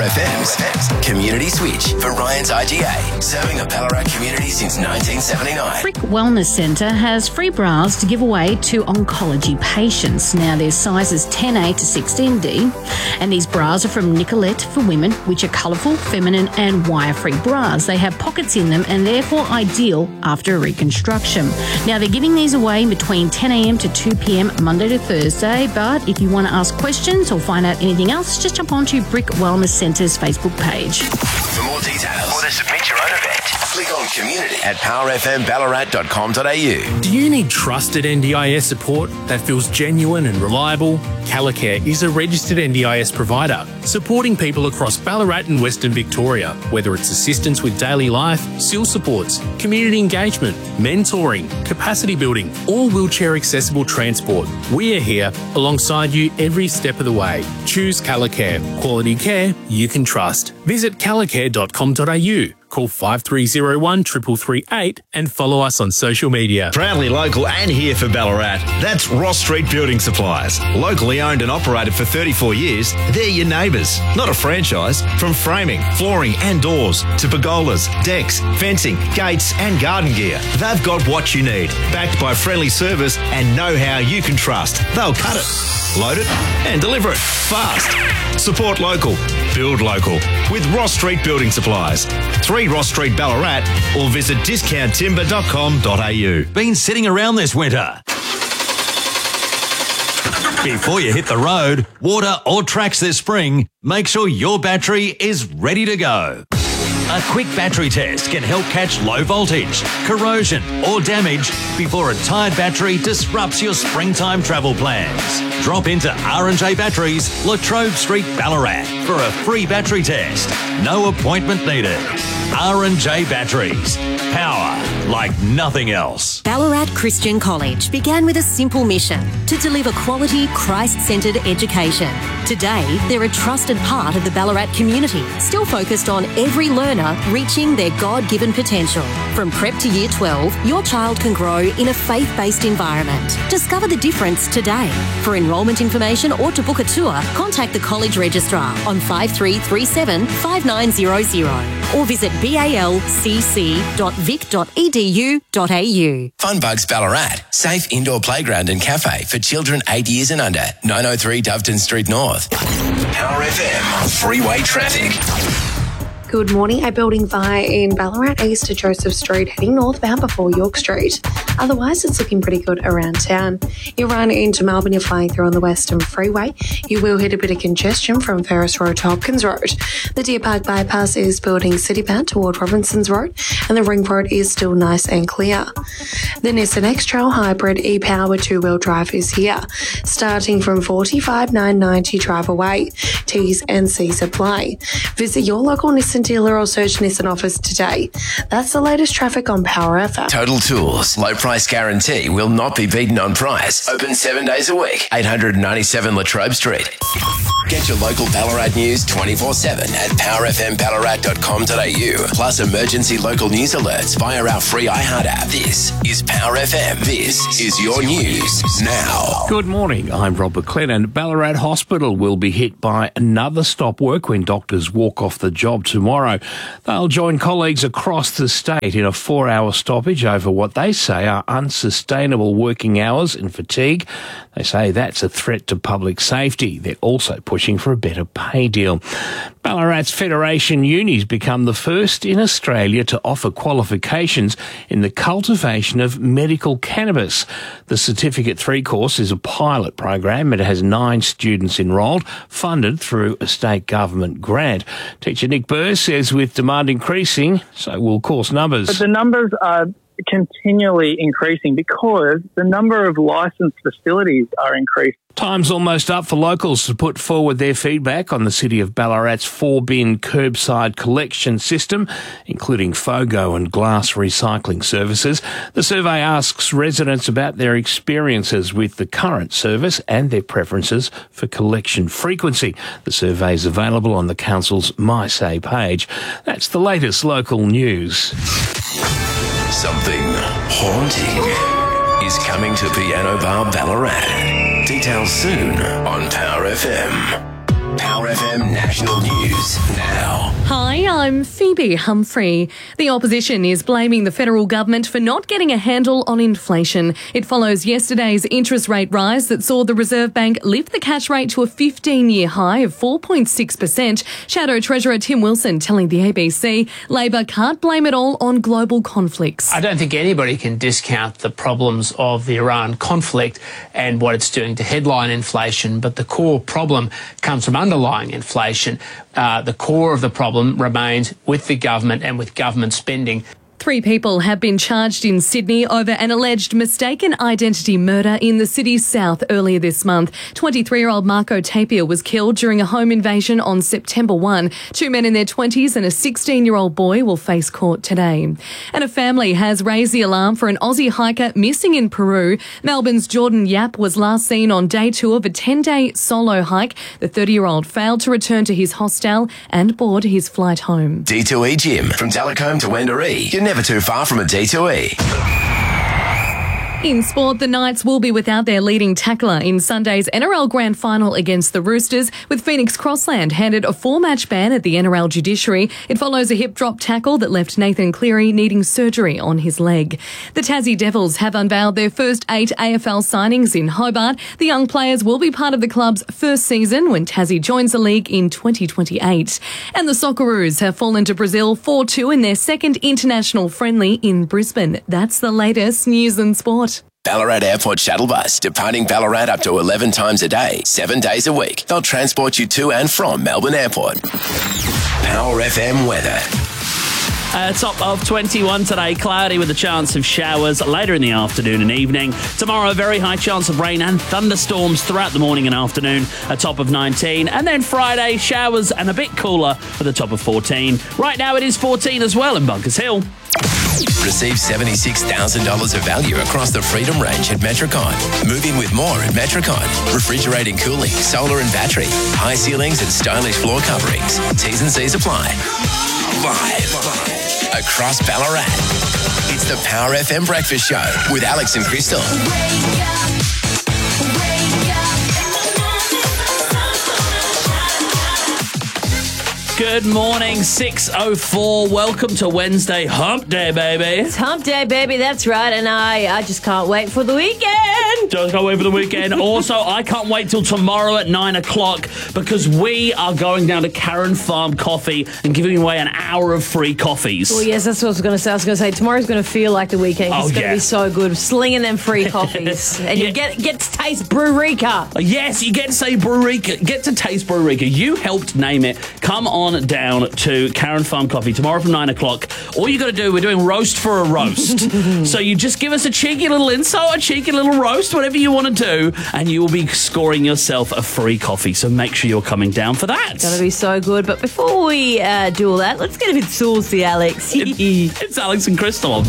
FM's Community Switch for Ryan's IGA, serving the Ballarat community since 1979. Frick Wellness Centre has free bras to give away to oncology patients. Now, there's sizes 10A to 16D, and these bras are from Nicolette for women, which are colourful, feminine and wire-free bras. They have pockets in them and therefore ideal after a reconstruction. Now, they're giving these away between 10am to 2pm Monday to Thursday, but if you want to ask questions or find out anything else, just jump onto Frick Wellness Centre's Facebook page. For more details or to submit your own event, click on community at powerfmballarat.com.au. Do you need trusted NDIS support that feels genuine and reliable? Calicare is a registered NDIS provider supporting people across Ballarat and Western Victoria, whether it's assistance with daily life, SIL supports, community engagement, mentoring, capacity building, or wheelchair accessible transport. We are here alongside you every step of the way. Choose Calicare. Quality care you can trust. Visit calicare.com.au. Call 5301 338 and follow us on social media. Proudly local and here for Ballarat. That's Ross Street Building Supplies. Locally owned and operated for 34 years, they're your neighbours, not a franchise. From framing, flooring and doors to pergolas, decks, fencing, gates and garden gear, they've got what you need. Backed by friendly service and know-how you can trust. They'll cut it, load it and deliver it fast. Support local, build local with Ross Street Building Supplies. 3 Ross Street, Ballarat, or visit discounttimber.com.au. Been sitting around this winter? Before you hit the road, water or tracks this spring, make sure your battery is ready to go. A quick battery test can help catch low voltage, corrosion or damage before a tired battery disrupts your springtime travel plans. Drop into R&J Batteries, Latrobe Street, Ballarat for a free battery test. No appointment needed. R&J Batteries. Power like nothing else. Ballarat Christian College began with a simple mission to deliver quality, Christ-centred education. Today, they're a trusted part of the Ballarat community, still focused on every learner reaching their God-given potential. From prep to year 12, your child can grow in a faith-based environment. Discover the difference today. For enrolment information or to book a tour, contact the college registrar on 5337 5900 or visit balcc.vic.edu.au. Funbugs Ballarat, safe indoor playground and cafe for children 8 years and under. 903 Doveton Street North. Power FM, freeway traffic. Good morning. A building fire in Ballarat east to Joseph Street heading northbound before York Street. Otherwise, it's looking pretty good around town. You run into Melbourne, you're flying through on the Western Freeway. You will hit a bit of congestion from Ferris Road to Hopkins Road. The Deer Park bypass is building citybound toward Robinsons Road, and the Ring Road is still nice and clear. The Nissan X-Trail Hybrid e-Power 2-wheel drive is here, starting from $45,990 drive away. T's and C's apply. Visit your local Nissan dealer or search Nissan office today. That's the latest traffic on Power FM. Total Tools, low price guarantee, will not be beaten on price. Open 7 days a week. 897 Latrobe Street. Get your local Ballarat news 24/7 at powerfmballarat.com.au. Plus emergency local news alerts via our free iHeart app. This is Power FM. This is your news now. Good morning. I'm Robert Clennon. Ballarat Hospital will be hit by another stop work when doctors walk off the job tomorrow. They'll join colleagues across the state in a 4-hour stoppage over what they say are unsustainable working hours and fatigue. They say that's a threat to public safety. They're also pushing for a better pay deal. Ballarat's Federation Uni's become the first in Australia to offer qualifications in the cultivation of medical cannabis. The Certificate 3 course is a pilot program. It has 9 students enrolled, funded through a state government grant. Teacher Nick Burr says with demand increasing, so will course numbers. But the numbers are continually increasing because the number of licensed facilities are increasing. Time's almost up for locals to put forward their feedback on the City of Ballarat's 4-bin curbside collection system, including FOGO and glass recycling services. The survey asks residents about their experiences with the current service and their preferences for collection frequency. The survey is available on the Council's My Say page. That's the latest local news. Something haunting is coming to Piano Bar Ballarat. Details soon on Power FM. Power FM National News now. Hi, I'm Phoebe Humphrey. The opposition is blaming the federal government for not getting a handle on inflation. It follows yesterday's interest rate rise that saw the Reserve Bank lift the cash rate to a 15-year high of 4.6%. Shadow Treasurer Tim Wilson telling the ABC Labor can't blame it all on global conflicts. I don't think anybody can discount the problems of the Iran conflict and what it's doing to headline inflation, but the core problem comes from underlying inflation. The core of the problem remains with the government and with government spending. 3 people have been charged in Sydney over an alleged mistaken identity murder in the city's south earlier this month. 23-year-old Marco Tapia was killed during a home invasion on September 1. 2 men in their 20s and a 16-year-old boy will face court today. And a family has raised the alarm for an Aussie hiker missing in Peru. Melbourne's Jordan Yap was last seen on day 2 of a 10-day solo hike. The 30-year-old failed to return to his hostel and board his flight home. D2E Gym. From Telecombe to Wendouree. You're never too far from a D2E. In sport, the Knights will be without their leading tackler in Sunday's NRL Grand Final against the Roosters, with Phoenix Crossland handed a 4-match ban at the NRL judiciary. It follows a hip drop tackle that left Nathan Cleary needing surgery on his leg. The Tassie Devils have unveiled their first 8 AFL signings in Hobart. The young players will be part of the club's first season when Tassie joins the league in 2028. And the Socceroos have fallen to Brazil 4-2 in their second international friendly in Brisbane. That's the latest news and sport. Ballarat Airport Shuttle Bus, departing Ballarat up to 11 times a day, 7 days a week. They'll transport you to and from Melbourne Airport. Power FM weather. Top of 21 today, cloudy with a chance of showers later in the afternoon and evening. Tomorrow, very high chance of rain and thunderstorms throughout the morning and afternoon, a top of 19. And then Friday, showers and a bit cooler with a top of 14. Right now it is 14 as well in Bunkers Hill. Receive $76,000 of value across the Freedom range at Metricon. Move in with more at Metricon. Refrigerating, cooling, solar and battery, high ceilings and stylish floor coverings. T's and C's apply. Live across Ballarat. It's the Power FM Breakfast Show with Alex and Crystal. Good morning, 6:04. Welcome to Wednesday Hump Day, baby. It's Hump Day, baby. That's right. And I just can't wait for the weekend. Just can't wait for the weekend. Also, I can't wait till tomorrow at 9 o'clock because we are going down to Karen Farm Coffee and giving away an hour of free coffees. Well, yes, that's what I was going to say. I was going to say tomorrow's going to feel like the weekend. It's going to be so good. Slinging them free coffees. And you get to taste Breureka. Yes, you get to say Breureka. Get to taste Breureka. You helped name it. Come on down to Karen Farm Coffee tomorrow from 9 o'clock. All you got to do, we're doing roast for a roast. So you just give us a cheeky little insult, a cheeky little roast, whatever you want to do, and you will be scoring yourself a free coffee. So make sure you're coming down for that. It's going to be so good. But before we do all that, let's get a bit saucy, Alex. It's Alex and Crystal.